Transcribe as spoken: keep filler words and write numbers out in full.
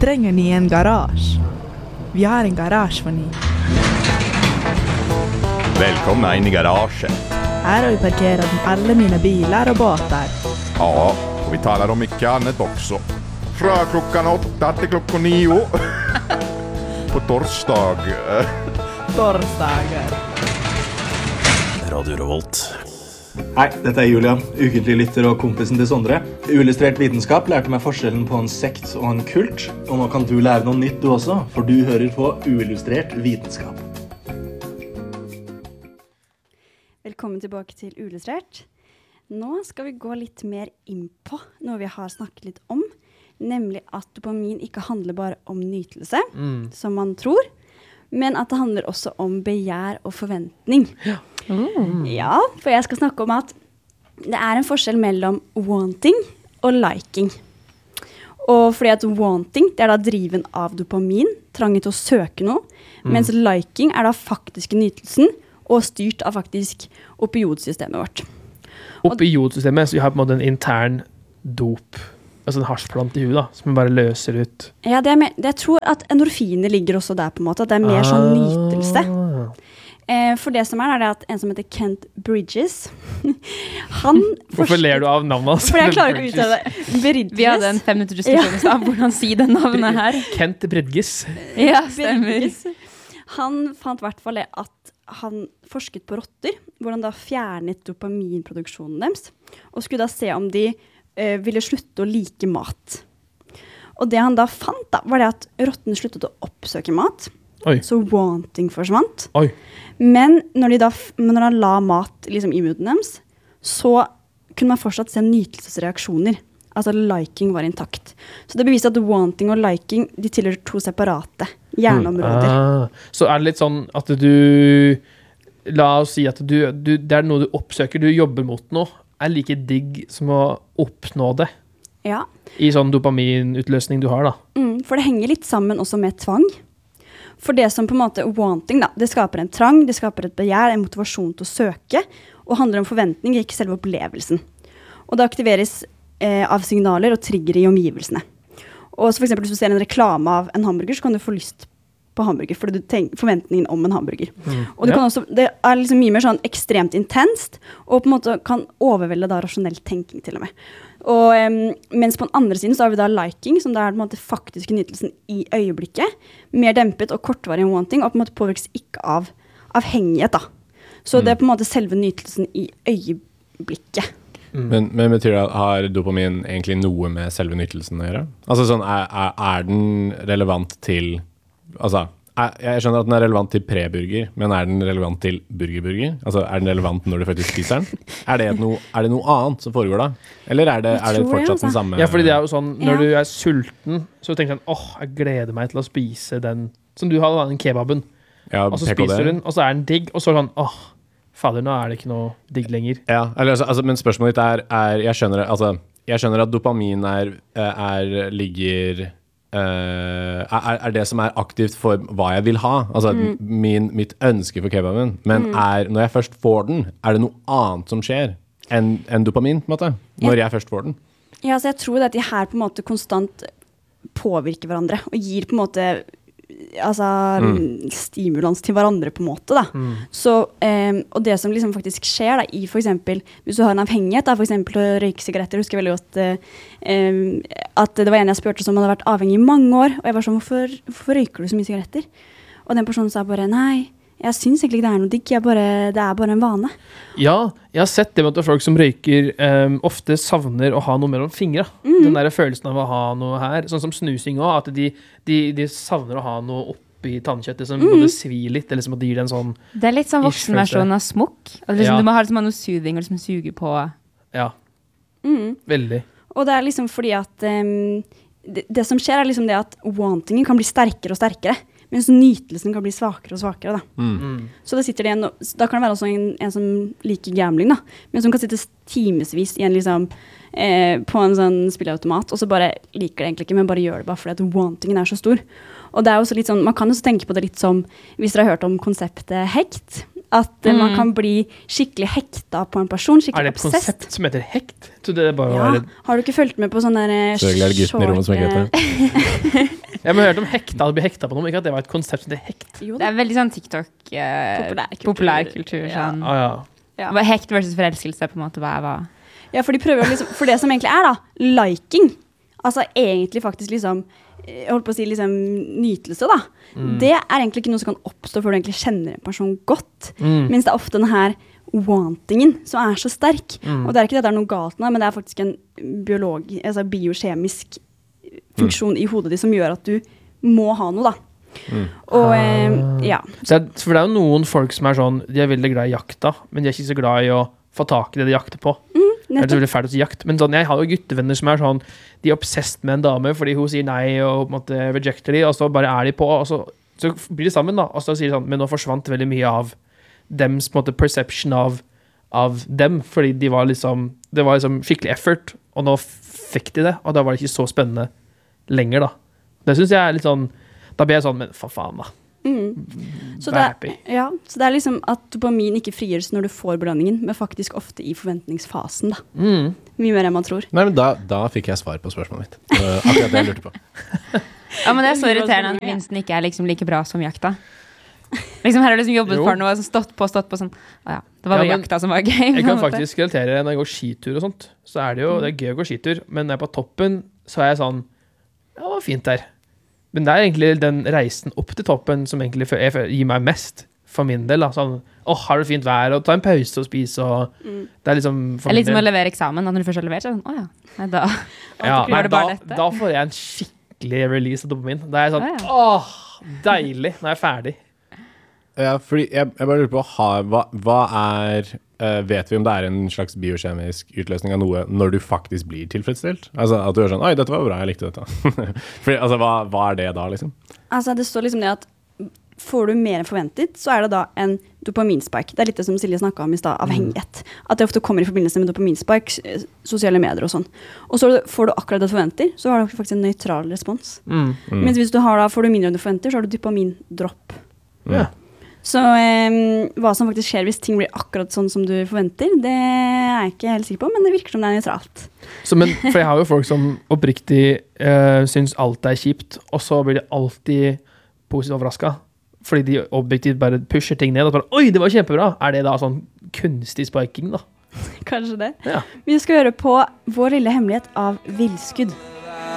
Trenger ni en garage? Vi har en garage for ni. Välkomna in i garaget. Här har vi parkerat alla mina bilar och båtar. Ja, och vi talar om mycket annat också. Från klockan åtta till klockan nio. På torsdag. Torsdagar. Radio Revolt. Hei, dette er Julian, ukentlig lytter og kompisen til Sondre. Uillustrert vitenskap lærte meg forskjellen på en sekt og en kult. Og nå kan du lære noe nytt du også, for du hører på Uillustrert vitenskap. Velkommen tilbake til Uillustrert. Nå skal vi gå litt mer inn på noe vi har snakket litt om, nemlig at dopamin ikke handler bare om nytelse, mm. som man tror, men at det handler også om begjær og forventning. Ja. Mm. Ja, for jeg skal snakke om at det er en forskjell mellom wanting og liking. Og fordi at wanting, det er da driven av dopamin, trangen til å søke noe, mm. mens liking er da faktiske nytelsen og styrt av faktisk opioidsystemet vårt. Opioidsystemet, så vi har på en måte en intern dop, altså en hasjplant i huet da, som vi bare løser ut. Ja, det er mer, det jeg tror at endorfiner ligger også der på en måte, at det er mer ah. sånn nytelse. Eh, for det som er, er det at en som heter Kent Bridges, han... Hvorfor ler du av navnet hans? For jeg klarer ikke å uttale det. Bridges. Vi hadde en fem minutter diskusjon ja. av hvordan si det navnet her. Kent Bridges. Ja, stemmer. Han fant i hvert fall det at han forsket på rotter, hvor han da fjernet dopaminproduksjonen deres, og skulle da se om de eh, ville slutte å like mat. Og det han da fant da, var det at rottene sluttet å oppsøke mat, Oi. Så wanting forsvant. Oi. Men når de da, når han la mat liksom, i munnen deres, så kunne man fortsatt se nytelsesreaksjoner. Altså liking var intakt. Så det beviste at wanting og liking, de tilhører to separate hjerneområder. Mm. Ah. Så er det litt sånn at du, la oss si at du, du, det er noe du oppsøker, du jobber mot noe, er like digg som å oppnå det. Ja. I sånn dopaminutløsning du har da. Mm, for det henger litt sammen også med tvang. For det som på en måte wanting da, det skaper en trang, det skaper et begjær, en motivasjon til å søke, og handler om forventning, ikke selve opplevelsen. Og det aktiveres eh, av signaler og trigger i omgivelsene. Og så for eksempel hvis du ser en reklame av en hamburger, så kan du få lyst på hamburger, fordi du tenker forventningen om en hamburger. Mm. Og du ja. kan også, det er liksom mye mer sånn ekstremt intenst, og på en måte kan overvelde da rasjonell tenking til og med. Og um, mens på den andre siden så har vi da liking, som da er på en måte faktiske nytelsen i øyeblikket, mer dempet og kortvarig enn wanting, og på en måte påvirkes ikke av avhengighet da. Så mm. det er på en måte selve nytelsen i øyeblikket. Mm. Men, men betyr det at har dopamin egentlig noe med selve nytelsen å gjøre? Altså sånn, er, er, er den relevant til, altså, er, jeg skjønner at den er relevant til preburger, men er den relevant til burgerburger? Altså, er den relevant når du faktisk spiser den? Er det noe, er det noe annet som foregår da? Eller er det, er det fortsatt den samme? Ja, fordi det er jo sånn, når ja. du er sulten, så tenker du sånn, åh, jeg gleder meg til å spise den, som du har da, den kebaben. Ja, og så spiser du den, og så er den digg, og så er det sånn, åh, fader, nå er det ikke noe digg lenger. Ja, eller, altså, altså, men spørsmålet ditt er, er jeg, skjønner, altså, jeg skjønner at dopamin er, er ligger... Uh, er, er det som er aktivt for hva jeg vil ha, altså mm. min, mitt ønske for kebaben, men mm. er, når jeg først får den, er det noe annet som skjer enn en dopamin, på en måte, når ja. jeg først får den? Ja, så jeg tror at de her på en måte konstant påvirker hverandre, og gir på en måte altså, mm. stimulans til hverandre på en måte da. Mm. Så, um, og det som liksom faktisk skjer da, i for eksempel, hvis du har en avhengighet da, for eksempel å røyke sigaretter, husker jeg veldig godt uh, um, at det var en jeg spurte som hadde vært avhengig i mange år, og jeg var sånn, hvorfor, hvorfor røyker du så mye sigaretter? Og den personen sa bare, nei, jeg synes egentlig ikke det er noe digg, jeg bare, det er bare en vane. Ja, jeg har sett det med at folk som røyker um, ofte savner å ha noe mellom fingre. Mm. Den der følelsen av å ha noe her, sånn som snusing også, at de, de, de savner å ha noe oppi tannkjøttet som mm. både svir litt, eller som at de gir det en sånn... Det er litt sånn voksenversjon av smokk. Liksom, ja. Du må ha liksom, noe soothing og liksom suge på... Ja, mm. veldig. Og det er liksom fordi at um, det, det som skjer er liksom det at wantingen kan bli sterkere og sterkere, mens nytelsen kan bli svakere og svakere da. Mm. Så det sitter det en, da kan det være også en, en som liker gambling da, men som kan sitte timesvis i en liksom, eh, på en sånn spilleautomat, og så bare liker det egentlig ikke, men bare gjør det bare fordi at wantingen er så stor. Og det er også litt sånn, man kan også tenke på det litt som, hvis dere har hørt om konseptet hekt, at mm. man kan bli skikkelig hekta på en person, skikkelig obsessed. Er det et konsept som heter hekt? Så det er bare ja, være... har du ikke følt med på sånne... Så er det gutten i rommet som ikke heter det. Jeg har hørt om hekta, det blir hekta på noe, ikke at det var et konsept som det er hekt. Jo Det da. er veldig sånn TikTok eh, Populærkultur. populærkultur. Sånn. Ah, ja. Ja. Hva- Hekt versus forelskelse, på en måte. Hva er hva? Ja, for de prøver å liksom, for det som egentlig er da, liking, altså egentlig faktisk liksom, jeg holdt på å si liksom nytelse da, Mm. det er egentlig ikke noe som kan oppstå før du egentlig kjenner en person godt, Mm. mens det er ofte den her wantingen som er så sterk, Mm. og det er ikke det det er noe galt med, men det er faktisk en biolog, altså biokjemisk funksjon i hodet ditt som gjør at du må ha noe da. Mm. Og eh, ja, Så det, er- for det er jo noen folk som er sånn, de er veldig glad i jakta, men de er ikke så glad i å få tak i det de jakter på. Det er nettopp. veldig fælt å si jakt, men sånn, jeg har jo guttevenner som er sånn, de er obsessed med en dame fordi hun sier nei og på en måte rejecter de, og så bare er de på, og så, så blir de sammen da, og så sier de sånn, men nå forsvant veldig mye av dems på en måte perception av, av dem, fordi de var liksom, det var liksom skikkelig effort, og nå fikk de det, og da var det ikke så spennende lenger da. Det synes jeg er litt sånn, da blir jeg sånn, men for faen da. Mm. Så, Vær det happy. er, ja, så det er liksom at dopamin ikke frigjøres når du får belønningen, men faktisk ofte i forventningsfasen da. Mm. Mye mer enn man tror. Nei, men da, da fikk jeg svar på spørsmålet mitt. Uh, akkurat det jeg lurte på. Ja, men det er så irriterende at vinsten ikke er liksom like bra som jakta. Liksom her har du liksom jobbet Jo. for noe, så stått på, stått på sånn, å ja, det var Ja, bare men jakta som var gøy. Jeg på en kan måte. faktisk relatere når jeg går skitur og sånt, så er det jo, det er gøy å gå skitur, men når jeg er på toppen, så er jeg sånn, ja, det var fint der. Men det er egentlig den reisen opp til toppen som egentlig fø- jeg fø- gir meg mest, for min del da, sånn, åh, har du fint vær, og ta en pause og spise, og Mm. det er liksom, for Det er litt som å min del- levere eksamen, at når du først har levert, så er det sånn, å ja, nei, da. ja, var nei, det da, bare dette? da får jeg en skikkelig release av dopamin. Da er jeg sånn, Ja, ja. åh, deilig, nå er jeg ferdig. Ja, fordi jeg, jeg bare lurer på, har, hva, hva er eh, vet vi om det er en slags biokjemisk utløsning av noe når du faktisk blir tilfredsstilt? Altså at du gjør sånn, oi, dette var bra, jeg likte dette. Fordi, altså, hva, hva er det da, liksom? Altså det står liksom det at får du mer enn forventet, så er det da en dopaminspike. Det er litt det som Silje snakket om i stad, avhengighet. At det ofte kommer i forbindelse med dopaminspike, s- sosiale medier og sånn. Og så får du akkurat det du forventer, så har du faktisk en nøytral respons. Mm. Mm. Mens hvis du har da, får du mindre enn du forventer, så har du dopamindropp. Ja. Så eh, hva som faktisk skjer hvis ting blir akkurat sånn som du forventer, det er jeg ikke helt sikker på, men det virker som det er nøytralt. Så, men, for jeg har jo folk som oppriktig uh, synes alt er kjipt, og så blir de alltid positivt overrasket. Fordi de objektivt bare pusher ting ned, og bare, oi, det var kjempebra. Er det da sånn kunstig spiking da? Kanskje det. Ja. Vi skal høre på Vår lille hemmelighet av Villskudd.